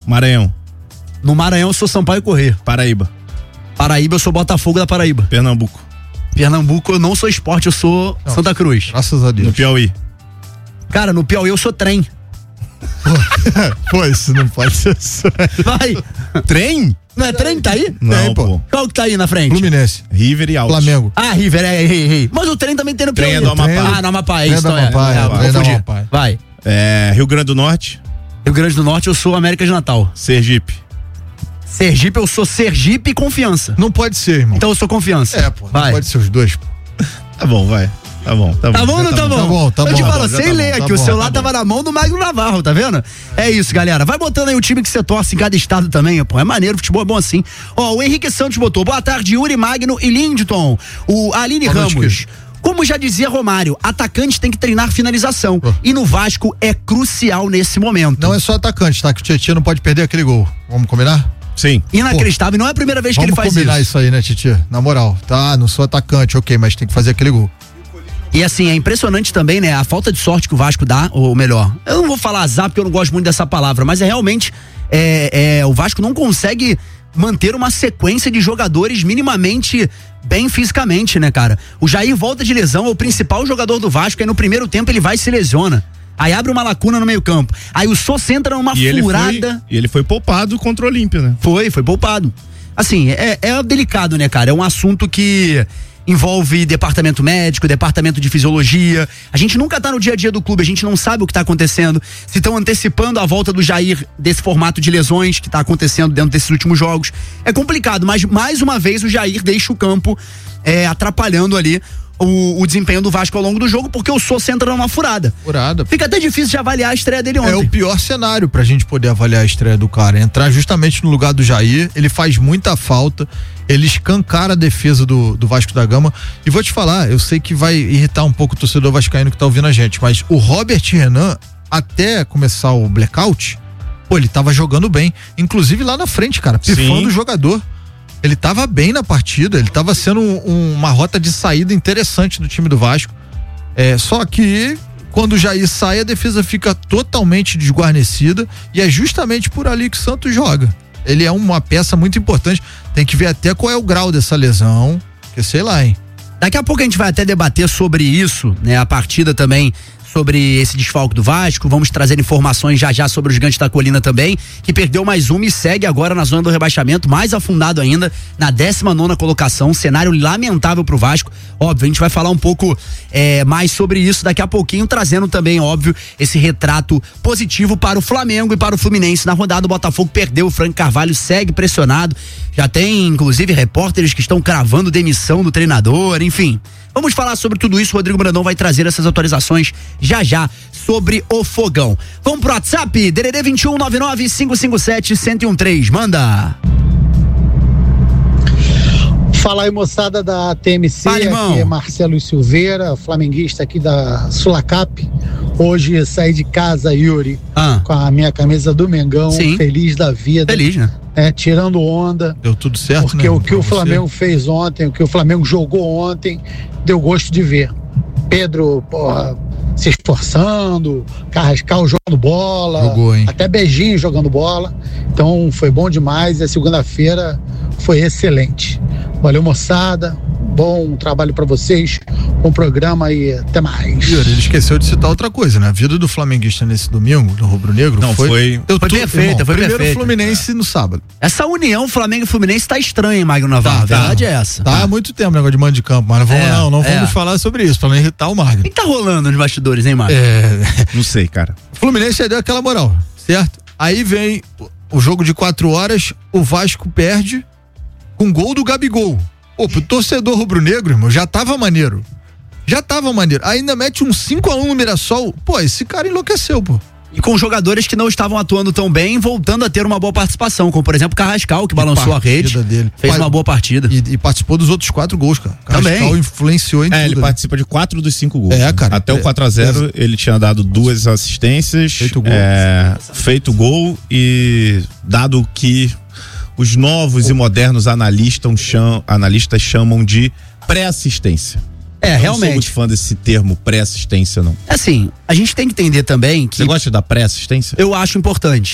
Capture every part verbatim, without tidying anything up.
Maranhão. No Maranhão eu sou Sampaio Corrêa. Paraíba. Paraíba eu sou Botafogo da Paraíba. Pernambuco. Pernambuco eu não sou Sport, eu sou não, Santa Cruz. Graças a Deus. No Piauí. Cara, no Piauí eu sou Trem. Pô, isso não pode ser sério. Vai. Trem? Não é Trem que tá aí? Não, Tem, pô. pô. Qual que tá aí na frente? Fluminense. River e Altos. Flamengo. Ah, River, é, errei, errei. Mas o Trem também tem no Piauí. Trem é do Amapá. Ah, no Amapá, é Trem isso. do Então Amapá, é, é, é, Trem do confundi. Amapá. Vai. É, Rio Grande do Norte. Rio Grande do Norte eu sou América de Natal. Sergipe. Sergipe eu sou Sergipe e Confiança. Não pode ser, irmão. Então eu sou Confiança. É, pô. Não Vai. pode ser os dois, pô. Tá bom, vai. Tá bom, tá bom. Tá bom ou não tá bom? Tá bom, tá Eu te bom, falo, já sem tá ler bom, tá aqui, o bom, celular tá tava na mão do Magno Navarro, tá vendo? É isso, galera. Vai botando aí o time que você torce em cada estado também, pô. É maneiro, futebol é bom assim. Ó, o Henrique Santos botou, boa tarde, Yuri, Magno e Lindton. O Aline Boa noite, Ramos. querido. Como já dizia Romário, atacante tem que treinar finalização. Oh. E no Vasco é crucial nesse momento. Não é só atacante, tá? Que o Tietchan não pode perder aquele gol. Vamos combinar? Sim. Inacreditável, e não é a primeira vez que Vamos ele faz combinar isso. isso aí, né, Tietchan? Na moral. Tá, não sou atacante, ok, mas tem que fazer aquele gol. E assim, é impressionante também, né? A falta de sorte que o Vasco dá, ou melhor, eu não vou falar azar porque eu não gosto muito dessa palavra, mas é realmente, é, é, o Vasco não consegue manter uma sequência de jogadores minimamente bem fisicamente, né, cara? O Jair volta de lesão, é o principal jogador do Vasco, aí no primeiro tempo ele vai e se lesiona. Aí abre uma lacuna no meio campo. Aí o Sousa entra numa E ele, furada. foi, e ele foi poupado contra o Olímpia, né? Foi, foi poupado. Assim, é, é delicado, né, cara? É um assunto que envolve departamento médico, departamento de fisiologia. A gente nunca tá no dia a dia do clube, a gente não sabe o que tá acontecendo. Se estão antecipando a volta do Jair desse formato de lesões que tá acontecendo dentro desses últimos jogos. É complicado, mas mais uma vez o Jair deixa o campo é, atrapalhando ali o, o desempenho do Vasco ao longo do jogo, porque o Sousa entra numa furada. Furada. Fica até difícil de avaliar a estreia dele ontem. É o pior cenário pra gente poder avaliar a estreia do cara. Entrar justamente no lugar do Jair, ele faz muita falta, ele escancara a defesa do, do Vasco da Gama. E vou te falar, eu sei que vai irritar um pouco o torcedor vascaíno que tá ouvindo a gente, mas o Robert Renan, até começar o blackout, pô, ele tava jogando bem. Inclusive lá na frente, cara, pifando o jogador. Ele tava bem na partida, ele tava sendo um, um, uma rota de saída interessante do time do Vasco. É, só que quando o Jair sai, a defesa fica totalmente desguarnecida e é justamente por ali que o Santos joga. Ele é uma peça muito importante, tem que ver até qual é o grau dessa lesão, que sei lá, hein. Daqui a pouco a gente vai até debater sobre isso, né? A partida também, sobre esse desfalque do Vasco. Vamos trazer informações já já sobre o Gigante da Colina também, que perdeu mais uma e segue agora na zona do rebaixamento, mais afundado ainda, na décima nona colocação. Cenário lamentável pro Vasco. Óbvio, a gente vai falar um pouco é, mais sobre isso daqui a pouquinho, trazendo também, óbvio, esse retrato positivo para o Flamengo e para o Fluminense. Na rodada, o Botafogo perdeu, o Frank Carvalho segue pressionado. Já tem, inclusive, repórteres que estão cravando demissão do treinador, enfim. Vamos falar sobre tudo isso, o Rodrigo Brandão vai trazer essas atualizações já já sobre o Fogão. Vamos pro WhatsApp, D D D vinte e um, nove nove cinco cinco sete, um zero um três, manda! Fala aí, moçada da T M C, Fala, irmão. aqui é Marcelo Silveira, flamenguista aqui da Sulacap. Hoje saí de casa, Yuri, Ah. com a minha camisa do Mengão, Sim. feliz da vida. Feliz, né? É, tirando onda. Deu tudo certo, Porque né? o que pra o você? Flamengo fez ontem, o que o Flamengo jogou ontem, deu gosto de ver. Pedro, porra, se esforçando, Carrascal jogando bola, Jogou, hein? até beijinho jogando bola. Então foi bom demais e a segunda-feira foi excelente. Valeu, moçada. Bom trabalho pra vocês. Bom programa e até mais. Yuri, ele esqueceu de citar outra coisa, né? A vida do flamenguista nesse domingo, do Rubro Negro, Não, foi. foi- deu foi tudo, perfeita, irmão. foi Primeiro perfeita. Fluminense no sábado. Essa união Flamengo e Fluminense tá estranha, hein, Magno Navarro? Tá, A verdade é essa. Tá há muito tempo o negócio de mando de campo, mas não vamos, É, não, não é. vamos falar sobre isso, pra não irritar o O Magno. que tá rolando nos bastidores, hein, Magno? É, Não sei, cara. o Fluminense aí deu aquela moral, certo? Aí vem o- o jogo de quatro horas, o Vasco perde com gol do Gabigol. Pô, pro torcedor rubro-negro, irmão, já tava maneiro. Já tava maneiro. Ainda mete um cinco a um no Mirassol. Pô, esse cara enlouqueceu, pô. E com jogadores que não estavam atuando tão bem, voltando a ter uma boa participação, como por exemplo Carrascal, que balançou a rede, partida dele. fez Pa- uma boa partida. E, e participou dos outros quatro gols, cara. Também. Carrascal influenciou em É, tudo. ele né? participa de quatro dos cinco gols. É, né? cara. Até o É, quatro a zero ele tinha dado duas assistências. Feito gol. É, feito gol e dado que os novos e modernos analistas, cham, analistas chamam de pré-assistência. É, Eu não sou realmente. muito fã desse termo pré-assistência, não. Assim, a gente tem que entender também que Você gosta da pré-assistência? eu acho importante.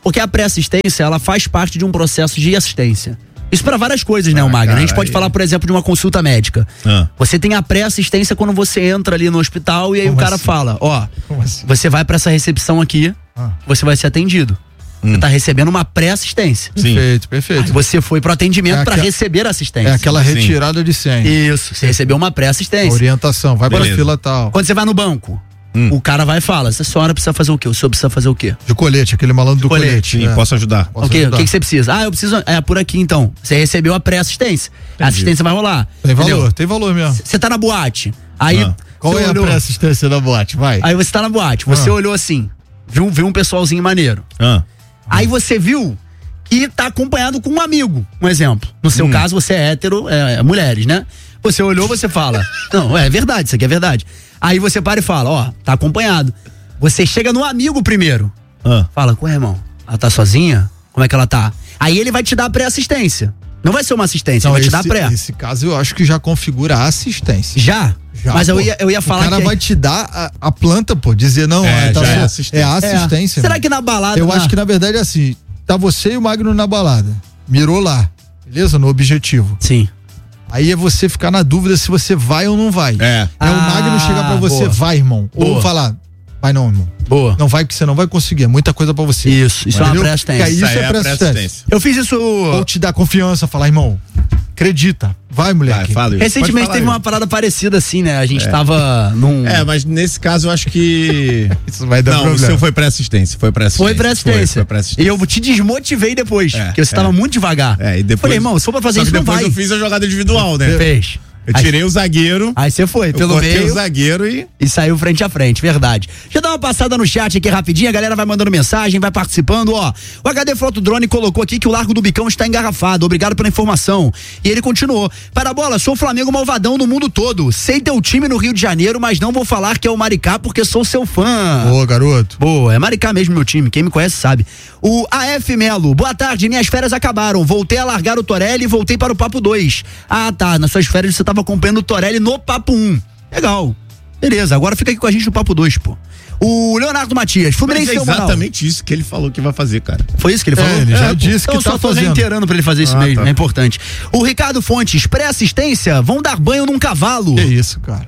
Porque a pré-assistência, ela faz parte de um processo de assistência. Isso para várias coisas, né, ah, o Magno? A gente pode aí. falar, por exemplo, de uma consulta médica. Ah. Você tem a pré-assistência quando você entra ali no hospital e aí Como o cara assim? fala, ó, Como assim? você vai para essa recepção aqui, Ah. você vai ser atendido. Você tá recebendo uma pré-assistência. Sim. Perfeito, perfeito. Aí você foi pro atendimento É para aqua- receber assistência. É aquela Sim. retirada de senha. Isso, você recebeu uma A pré-assistência. orientação, vai pra Beleza. fila tal. Quando você vai no banco, Hum. o cara vai e fala, essa senhora precisa fazer o quê? O senhor precisa fazer o quê? De colete, aquele malandro do colete, colete. Sim, é. posso ajudar. Posso o quê? O ajudar. que, que você precisa? Ah, eu preciso. É por aqui então. Você recebeu a pré-assistência. A assistência vai rolar. Tem valor, entendeu? tem valor mesmo. Você tá na boate. Aí. Ah. Qual você é olhou- a pré-assistência da boate? Vai. Aí você tá na boate. Você Ah. olhou assim. Viu, viu um pessoalzinho maneiro. Ah. Aí você viu que tá acompanhado com um amigo, um exemplo. No seu Hum. caso, você é hétero, é, é mulheres, né? Você olhou, você fala, não, é verdade, isso aqui é verdade. Aí você para e fala, ó, tá acompanhado. Você chega no amigo primeiro. Ah. Fala, ué, irmão, ela tá sozinha? Como é que ela tá? Aí ele vai te dar a pré-assistência. Não vai ser uma assistência, Não, ele vai esse, te dar a pré. esse caso eu acho que já configura a assistência. Já? Já, Mas eu pô. ia, eu ia falar O cara que... vai te dar a, a planta, pô, dizer não, É, ah, tá já é só- assistência. é a É. assistência. Será mano. que na balada... Eu na- acho que na verdade é assim, tá você e o Magno na balada, mirou lá, beleza? No objetivo. Sim. Aí é você ficar na dúvida se você vai ou não vai. É. É o Ah, Magno chegar pra você, boa. vai, irmão. Ou Boa. falar, vai não, irmão. Boa. Não vai porque você não vai conseguir, é muita coisa pra você. Isso, isso é uma Entendeu? pré-assistência. Que aí Isso isso aí é é a pré-assistência. pré-assistência. Eu fiz isso... Ou te dar confiança, falar, irmão, acredita, vai, Ah, moleque. fala, Yuri. Recentemente Pode falar, teve Yuri. uma parada parecida assim, né? A gente tava num... É, mas nesse caso eu acho que. Isso vai dar Não, o problema. seu foi pré-assistência. Foi pré-assistência. Foi pré-assistência. Foi, foi E pré-assistência. eu te desmotivei depois, É, porque você é. tava muito devagar. É, e depois. Falei, irmão, se for pra fazer Só que isso, não depois vai. eu fiz a jogada individual, né? Fez. Eu tirei o zagueiro. Aí você foi, Eu pelo cortei meio. o zagueiro e. E saiu frente a frente, verdade. Deixa eu dar uma passada no chat aqui rapidinho, a galera vai mandando mensagem, vai participando, ó. O H D Foto Drone colocou aqui que o Largo do Bicão está engarrafado, obrigado pela informação. E ele continuou, para a bola, sou o Flamengo malvadão no mundo todo, sei teu time no Rio de Janeiro, mas não vou falar que é o Maricá porque sou seu fã. Ô, garoto. Boa, é Maricá mesmo meu time, quem me conhece sabe. O A F Melo, boa tarde, minhas férias acabaram, voltei a largar o Torelli e voltei para o Papo dois. Ah tá, nas suas férias você estava acompanhando o Torelli no Papo um. Legal, beleza, agora fica aqui com a gente no Papo dois, pô. O Leonardo Matias, Mas Fluminense é deu moral. exatamente isso que ele falou que vai fazer, cara. Foi isso que ele É, falou? ele já pô. disse que então tá só tô fazendo. reiterando pra ele fazer isso Ah, mesmo, tá. é importante. O Ricardo Fontes, pré-assistência, vão dar banho num cavalo. Que isso, cara.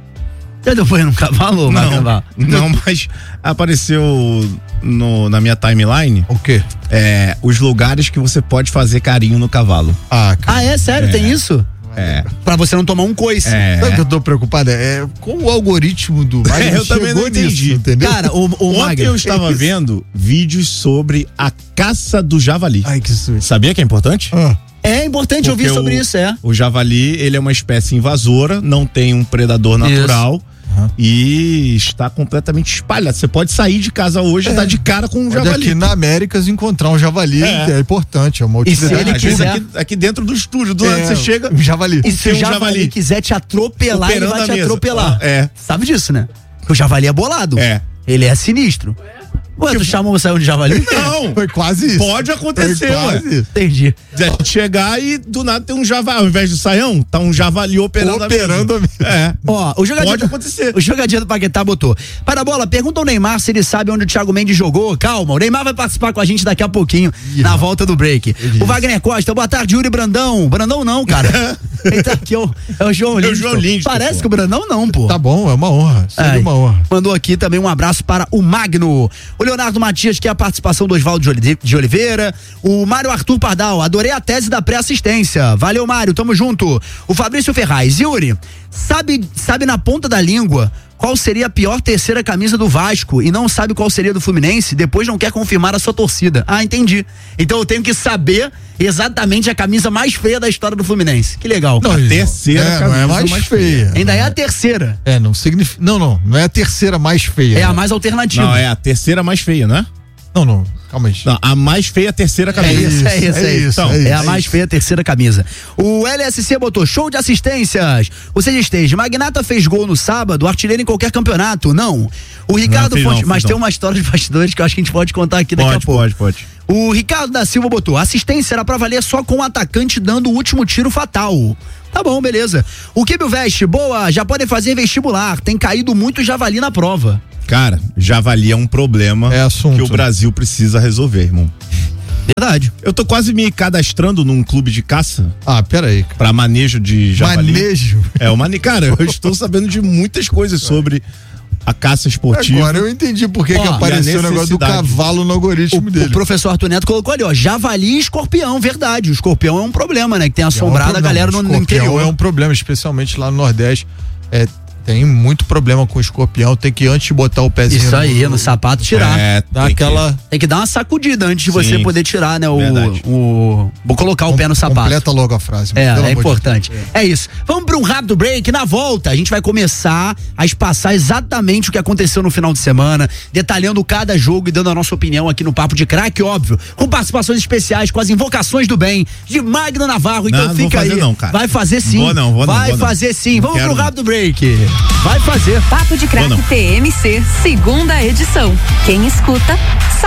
Já deu banho num cavalo, Não, Marcavalo? não, mas apareceu no, na minha timeline O quê? é, os lugares que você pode fazer carinho no cavalo. Ah, cara. Ah, é sério, É. tem isso? É. Pra você não tomar um coice. É. Sabe o que eu tô preocupado? É com o algoritmo do Magno É, eu também chegou não entendi. nisso, entendeu? Cara, o, o Ontem Magno, eu estava vendo vídeos sobre a caça do javali. Ai, que susto. Sabia que é importante? Ah, é importante ouvir Porque sobre o- isso, é. O javali, ele é uma espécie invasora, não tem um predador natural. Uhum. E está completamente espalhado. Você pode sair de casa hoje e dar de cara com um pode javali. aqui na Américas encontrar um javali É. é, importante, é uma E se utilidade. ele Às vezes quiser- aqui, aqui dentro do estúdio, do É, lado você chega. um javali. E se tem o um javali, javali. quiser te atropelar, ele Operando vai a te mesa. atropelar. Ah, é. Sabe disso, né? Porque o javali é bolado. É. Ele é sinistro. Ué, tu chamou o saião de javali? Não! Foi quase isso. Pode acontecer, Foi ué. quase isso. Entendi. Quiser chegar e do nada tem um javali. Ao invés do saião, tá um javali operando, Operando a a mesa. mesa. É. Ó, o jogadinho, Pode acontecer. O jogadinho do Paquetá botou. Para a bola, pergunta ao Neymar se ele sabe onde o Thiago Mendes jogou. Calma, o Neymar vai participar com a gente daqui a pouquinho, na volta do break. O Wagner Costa, boa tarde, Yuri Brandão. Brandão não, cara. Ele tá aqui, é o, é o João É o Lindstrom. João Lindstrom, Parece pô. que o Brandão não, pô. Tá bom, é uma honra. Seria Ai, uma honra. Mandou aqui também um abraço para o Magno. O Leonardo Matias, que é a participação do Oswaldo de Oli- de Oliveira. O Mário Arthur Pardal, adorei a tese da pré-assistência. Valeu, Mário, tamo junto. O Fabrício Ferraz, Yuri, sabe, sabe na ponta da língua qual seria a pior terceira camisa do Vasco e não sabe qual seria do Fluminense? Depois não quer confirmar a sua torcida. Ah, entendi. Então eu tenho que saber exatamente a camisa mais feia da história do Fluminense. Que legal. Não, A não. terceira é, não é camisa mais, mais feia. Ainda é a terceira. É, não significa. Não, não. Não é a terceira mais feia. É a né? mais alternativa. Não, é a terceira mais feia, não é? Não, não. Calma aí. Não, a mais feia é a terceira É camisa. isso, é isso, é isso. Então, É, é a isso. mais feia terceira camisa. O L S C botou show de assistências. O C G Stage, Magnata fez gol no sábado, artilheiro em qualquer campeonato. Não. O Ricardo Não, fez Fontes, não, mas fez tem não. uma história de bastidores que eu acho que a gente pode contar aqui daqui a Pode, pouco. pode, pode. O Ricardo da Silva botou, assistência era pra valer só com o atacante dando o último tiro fatal. Tá bom, beleza. O Kibio Veste, boa, já podem fazer vestibular, tem caído muito javali na prova. Cara, javali é um problema é assunto, que o Brasil precisa resolver, irmão. Verdade. Eu tô quase me cadastrando num clube de caça. Ah, peraí. Pra manejo de javali. Manejo? É, o mane... Cara, eu estou sabendo de muitas coisas sobre a caça esportiva. Agora eu entendi por que, ó, que apareceu o negócio do cavalo no algoritmo o, dele. O professor Arthur Neto colocou ali, ó, javali e escorpião, verdade. O escorpião é um problema, né? Que tem assombrado é um a galera no, no interior. É um problema, especialmente lá no Nordeste. É, tem muito problema com o escorpião, tem que antes de botar o pezinho Isso aí, no, no, no sapato tirar. É, dá tem aquela... Que... tem que dar uma sacudida antes de Sim, você poder tirar, né? O, o, vou colocar Com, o pé no sapato. Completa logo a frase. É, é importante. De é. é isso. Vamos para um rápido break. Na volta, a gente vai começar a espaçar exatamente o que aconteceu no final de semana, detalhando cada jogo e dando a nossa opinião aqui no Papo de Craque, óbvio, com participações especiais, com as invocações do bem de Magno Navarro. Então não, fica não vou fazer aí. Não, cara. Vai fazer sim. Vou não, vou vai não, vou fazer não. sim. Não Vamos pro não. rápido break. Vai fazer. Papo de Craque T M C, segunda edição. Quem escuta